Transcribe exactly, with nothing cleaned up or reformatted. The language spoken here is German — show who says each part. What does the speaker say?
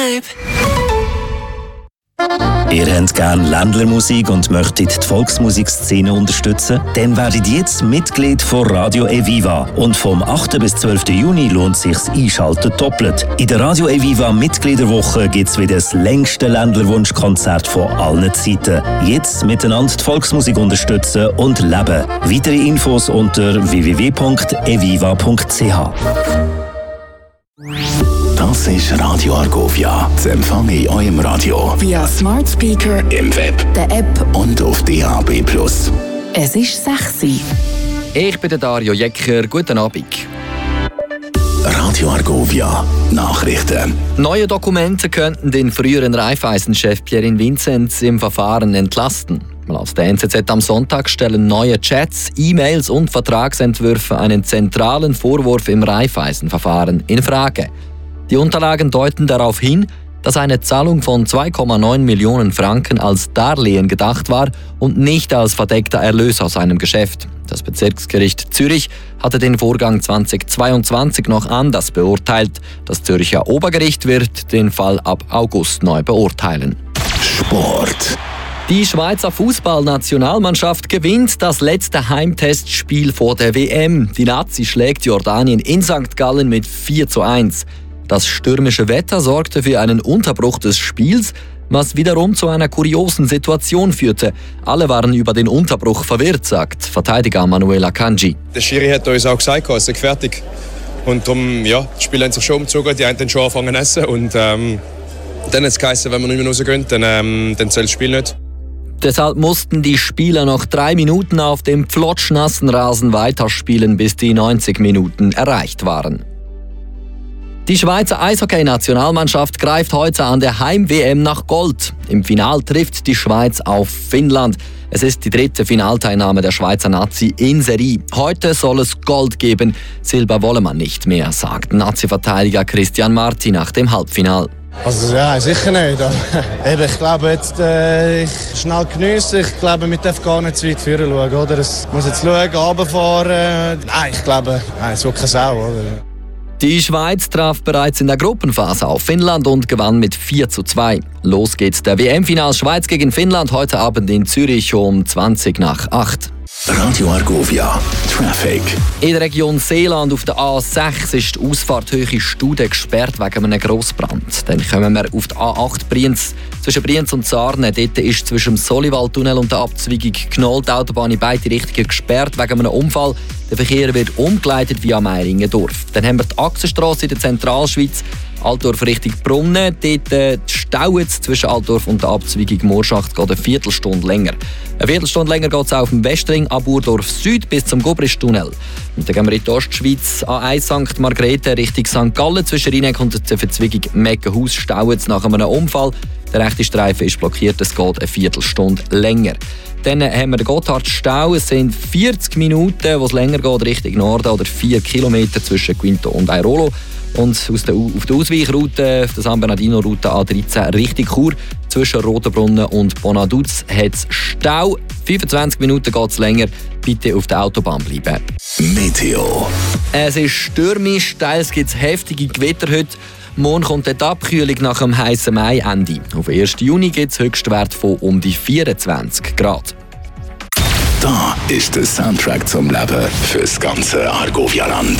Speaker 1: Ihr habt gerne Ländlermusik und möchtet die Volksmusikszene unterstützen? Dann werdet jetzt Mitglied von Radio Eviva. Und vom achten bis zwölften Juni lohnt sich das Einschalten doppelt. In der Radio Eviva Mitgliederwoche gibt es wieder das längste Ländlerwunschkonzert von allen Zeiten. Jetzt miteinander die Volksmusik unterstützen und leben. Weitere Infos unter w w w punkt eviva punkt c h.
Speaker 2: Das ist Radio Argovia. Zu empfangen in eurem Radio.
Speaker 3: Via Smart Speaker,
Speaker 2: im Web,
Speaker 3: der App
Speaker 2: und auf D A B plus.
Speaker 3: Es ist sechs Uhr.
Speaker 4: Ich bin der Dario Jecker. Guten Abend.
Speaker 2: Radio Argovia. Nachrichten.
Speaker 4: Neue Dokumente könnten den früheren Raiffeisen-Chef Pierin Vinzenz im Verfahren entlasten. Laut der N Z Z am Sonntag stellen neue Chats, E-Mails und Vertragsentwürfe einen zentralen Vorwurf im Raiffeisen-Verfahren in Frage. Die Unterlagen deuten darauf hin, dass eine Zahlung von zwei Komma neun Millionen Franken als Darlehen gedacht war und nicht als verdeckter Erlös aus einem Geschäft. Das Bezirksgericht Zürich hatte den Vorgang zweitausendzweiundzwanzig noch anders beurteilt. Das Zürcher Obergericht wird den Fall ab August neu beurteilen.
Speaker 2: Sport.
Speaker 4: Die Schweizer Fußballnationalmannschaft gewinnt das letzte Heimtestspiel vor der W M. Die Nazi schlägt Jordanien in Sankt Gallen mit vier zu eins. Das stürmische Wetter sorgte für einen Unterbruch des Spiels, was wiederum zu einer kuriosen Situation führte. Alle waren über den Unterbruch verwirrt, sagt Verteidiger Manuel Akanji.
Speaker 5: Der Schiri hat uns auch gesagt, es ist fertig. Und darum, ja, die Spieler haben sich schon umgezogen, die haben dann schon angefangen zu essen. Und ähm, dann hat es geheißen, wenn wir nicht mehr rausgehen, dann, ähm, dann zählt das Spiel nicht.
Speaker 4: Deshalb mussten die Spieler noch drei Minuten auf dem flotschnassen Rasen weiterspielen, bis die neunzig Minuten erreicht waren. Die Schweizer Eishockey-Nationalmannschaft greift heute an der Heim-W M nach Gold. Im Final trifft die Schweiz auf Finnland. Es ist die dritte Finalteilnahme der Schweizer Nazi in Serie. Heute soll es Gold geben. Silber wolle man nicht mehr, sagt Nazi-Verteidiger Christian Marti nach dem Halbfinal.
Speaker 6: Also ja, sicher nicht. Eben, ich glaube, jetzt äh, ich schnell geniessen. Ich glaube, wir dürfen gar nicht zu weit führen schauen. Oder? Es muss jetzt schauen, runterfahren. Nein, ich glaube, nein, es wird keine Sau. Oder?
Speaker 4: Die Schweiz traf bereits in der Gruppenphase auf Finnland und gewann mit vier zu zwei. Los geht's der W M-Final Schweiz gegen Finnland heute Abend in Zürich um zwanzig nach acht.
Speaker 2: Radio Argovia. Traffic.
Speaker 4: In der Region Seeland auf der A sechs ist die Ausfahrt Höhe Stude gesperrt wegen einem Grossbrand. Dann kommen wir auf die A acht Brienz. Zwischen Brienz und Sarne. Dort ist zwischen dem Soliwaldtunnel und der Abzweigung Knoll die Autobahn in beide Richtungen gesperrt wegen einem Unfall. Der Verkehr wird umgeleitet via Meiringendorf. Dann haben wir die Achsenstrasse in der Zentralschweiz. Altdorf Richtung Brunnen. Dort äh, staut es zwischen Altdorf und der Abzweigung Moorschacht geht eine Viertelstunde länger. Eine Viertelstunde länger geht es auch auf dem Westring ab Burdorf Süd bis zum Gobristunnel. Und dann gehen wir in die Ostschweiz. A eins Sankt Margrethe Richtung Sankt Gallen. Zwischen Rheineck und der Verzweigung Meckenhaus staut es nach einem Unfall. Der rechte Streifen ist blockiert, es geht eine Viertelstunde länger. Dann haben wir den Gotthardstau. Es sind vierzig Minuten, wo es länger geht Richtung Norden, oder vier Kilometer zwischen Quinto und Airolo. Und aus der, auf der Ausweichroute, auf der San Bernardino-Route A dreizehn Richtung Chur, zwischen Rotenbrunnen und Bonaduz hat es Stau. fünfundzwanzig Minuten geht es länger. Bitte auf der Autobahn bleiben.
Speaker 2: Meteo.
Speaker 4: Es ist stürmisch, teils gibt es heftige Gewitter heute. Morgen kommt die Abkühlung nach dem heißen Mai-Ende. Auf den ersten Juni gibt es Höchstwert von um die vierundzwanzig Grad.
Speaker 2: Da ist der Soundtrack zum Leben fürs ganze Argovia-Land.